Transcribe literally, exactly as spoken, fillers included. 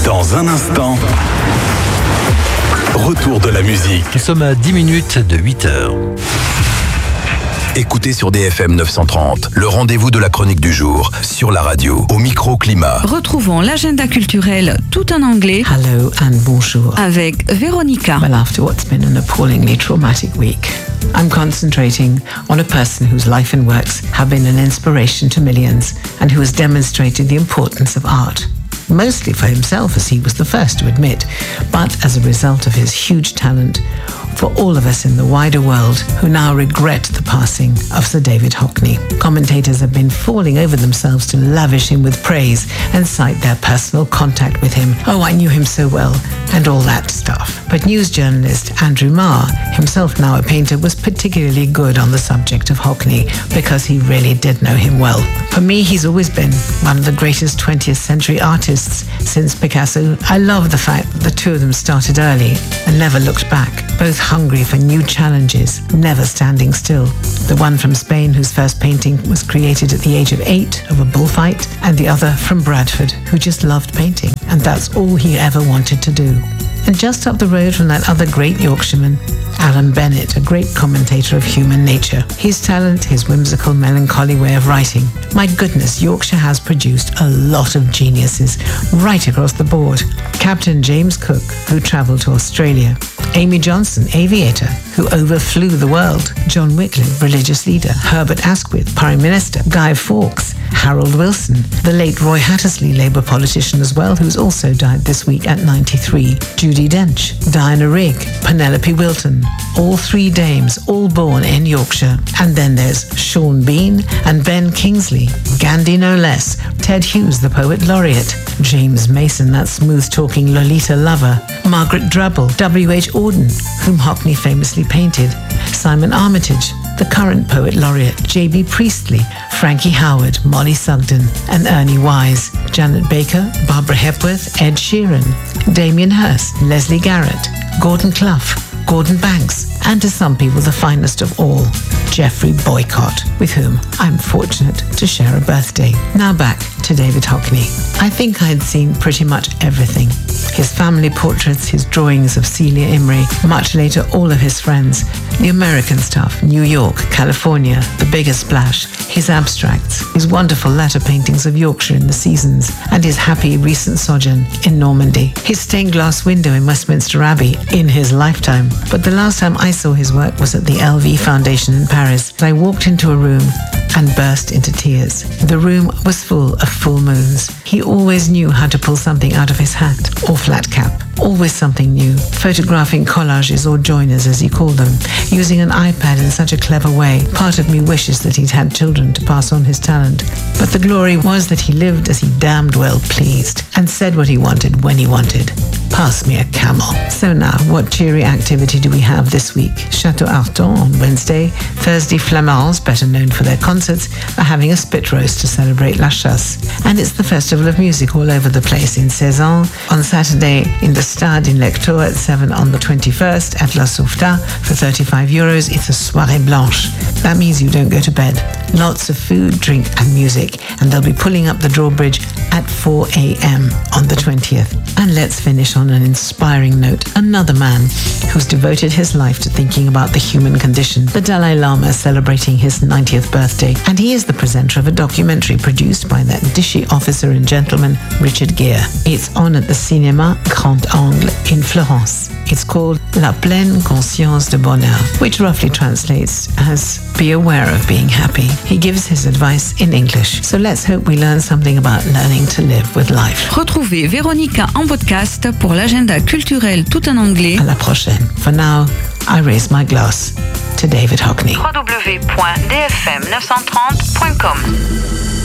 Dans un instant, retour de la musique. Nous sommes à dix minutes de huit heures. Écoutez sur D F M neuf cent trente, le rendez-vous de la chronique du jour, sur la radio, au micro-climat. Retrouvons l'agenda culturel tout en anglais. Hello and bonjour. Avec Véronica. Well, after what's been an appallingly traumatic week, I'm concentrating on a person whose life and works have been an inspiration to millions and who has demonstrated the importance of art. Mostly for himself, as he was the first to admit, but as a result of his huge talent for all of us in the wider world who now regret the passing of Sir David Hockney. Commentators have been falling over themselves to lavish him with praise and cite their personal contact with him. Oh, I knew him so well, and all that stuff. But news journalist Andrew Marr, himself now a painter, was particularly good on the subject of Hockney because he really did know him well. For me, he's always been one of the greatest twentieth century artists since Picasso. I love the fact that the two of them started early and never looked back, both hungry for new challenges, never standing still. The one from Spain, whose first painting was created at the age of eight of a bullfight, and the other from Bradford, who just loved painting, and that's all he ever wanted to do. And just up the road from that other great Yorkshireman, Alan Bennett, a great commentator of human nature. His talent, his whimsical, melancholy way of writing. My goodness, Yorkshire has produced a lot of geniuses right across the board. Captain James Cook, who travelled to Australia. Amy Johnson, aviator, who overflew the world. John Wycliffe, religious leader. Herbert Asquith, Prime Minister. Guy Fawkes. Harold Wilson. The late Roy Hattersley, Labour politician as well, who's also died this week at ninety-three. Judi Dench. Diana Rigg. Penelope Wilton. All three dames, all born in Yorkshire. And then there's Sean Bean and Ben Kingsley. Gandhi no less. Ted Hughes, the poet laureate. James Mason, that smooth-talking Lolita lover. Margaret Drabble. W H Auden, whom Hockney famously painted. Simon Armitage, the current poet laureate. J B Priestley. Frankie Howard, Molly Sugden, and Ernie Wise. Janet Baker, Barbara Hepworth, Ed Sheeran. Damien Hirst, Leslie Garrett. Gordon Clough, Gordon Banks, and to some people the finest of all, Geoffrey Boycott, with whom I'm fortunate to share a birthday. Now back to David Hockney. I think I had seen pretty much everything. His family portraits, his drawings of Celia Imrie, much later all of his friends, the American stuff, New York, California, The Bigger Splash, his abstracts, his wonderful latter paintings of Yorkshire in the seasons, and his happy recent sojourn in Normandy, his stained glass window in Westminster Abbey in his lifetime. But the last time I saw his work was at the L V Foundation in Paris. I walked into a room and burst into tears. The room was full of full moons. He always knew how to pull something out of his hat or flat cap. Always something new, photographing collages or joiners as he called them, using an iPad in such a clever way. Part of me wishes that he'd had children to pass on his talent. But the glory was that he lived as he damned well pleased and said what he wanted when he wanted. Pass me a camel. So now, what cheery activity do we have this week? Château Arton on Wednesday. Thursday, Flamands, better known for their concerts, are having a spit roast to celebrate La Chasse. And it's the Festival of Music all over the place in Cézanne. On Saturday, in the Stade in Lectoure at seven on the twenty-first, at La Saufta for thirty-five euros, it's a soirée blanche. That means you don't go to bed. Lots of food, drink and music. And they'll be pulling up the drawbridge at four a.m. on the twentieth. And let's finish on an inspiring note. Another man who's devoted his life to thinking about the human condition. The Dalai Lama is celebrating his ninetieth birthday, and he is the presenter of a documentary produced by that dishy officer and gentleman, Richard Gere. It's on at the Cinéma Grand Angle in Florence. It's called La Pleine Conscience de Bonheur, which roughly translates as be aware of being happy. He gives his advice in English. So let's hope we learn something about learning to live with life. Retrouvez Véronica en podcast pour l'agenda culturel tout en anglais. À la prochaine. For now, I raise my glass to David Hockney. w w w point d f m neuf cent trente point com